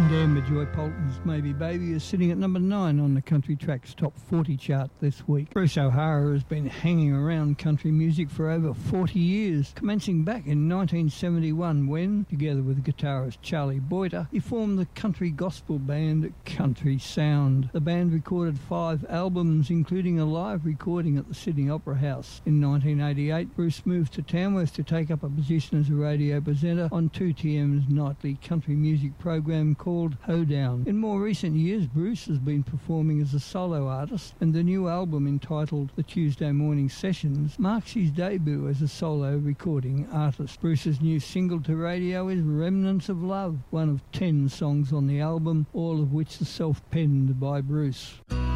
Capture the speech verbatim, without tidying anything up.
Amber Joy Polton's Maybe Baby is sitting at number nine on the Country Tracks Top forty chart this week. Bruce O'Hara has been hanging around country music for over forty years, commencing back in nineteen seventy-one when, together with guitarist Charlie Boyter, he formed the country gospel band Country Sound. The band recorded five albums, including a live recording at the Sydney Opera House. In nineteen eighty-eight, Bruce moved to Tamworth to take up a position as a radio presenter on two T M's nightly country music program called Hoedown. In more recent years, Bruce has been performing as a solo artist, and the new album entitled The Tuesday Morning Sessions marks his debut as a solo recording artist. Bruce's new single to radio is Remnants of Love, one of ten songs on the album, all of which are self-penned by Bruce.